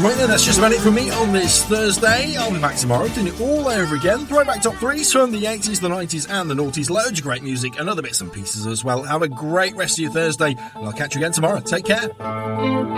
Right then, that's just about it from me on this Thursday. I'll be back tomorrow doing it all over again. Throwback top threes from the 80s, the 90s and the noughties. Loads of great music and other bits and pieces as well. Have a great rest of your Thursday and I'll catch you again tomorrow. Take care.